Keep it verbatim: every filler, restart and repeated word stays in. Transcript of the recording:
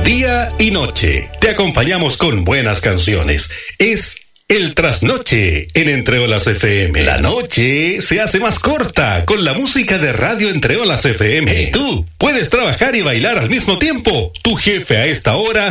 Día y noche, te acompañamos con buenas canciones. Es el trasnoche en Entre Olas F M. La noche se hace más corta con la música de Radio Entre Olas F M. Y tú puedes trabajar y bailar al mismo tiempo. Tu jefe a esta hora